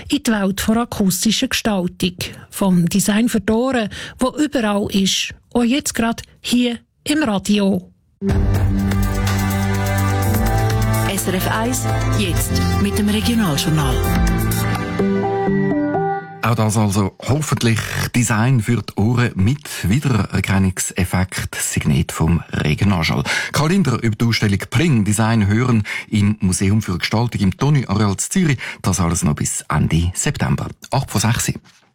in die Welt von akustischer Gestaltung. Vom Design für die Ohren, wo überall ist. Und jetzt gerade hier im Radio. SRF 1, jetzt mit dem Regionaljournal. Auch das also hoffentlich Design für die Ohren mit Wiedererkennungseffekt, Signet vom Regionaljournal. Karl Linder über die Ausstellung Pring Design hören im Museum für Gestaltung im Toni Areal Zürich. Das alles noch bis Ende September. 8 vor 6.